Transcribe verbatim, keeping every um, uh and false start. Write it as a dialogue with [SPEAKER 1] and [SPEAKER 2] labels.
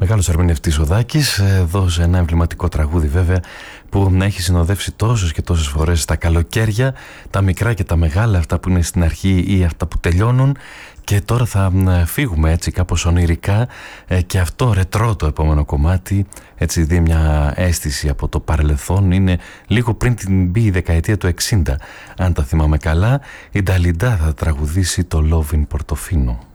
[SPEAKER 1] μεγάλος ερμηνευτής ο Δάκης, εδώ σε ένα εμβληματικό τραγούδι βέβαια που έχει συνοδεύσει τόσες και τόσες φορές τα καλοκαίρια, τα μικρά και τα μεγάλα, αυτά που είναι στην αρχή ή αυτά που τελειώνουν. Και τώρα θα φύγουμε έτσι κάπως ονειρικά και αυτό ρετρό το επόμενο κομμάτι, έτσι δει μια αίσθηση από το παρελθόν, είναι λίγο πριν την μπει η δεκαετία του εξήντα, αν τα θυμάμαι καλά. Η Νταλιντά θα τραγουδήσει το Love in Portofino.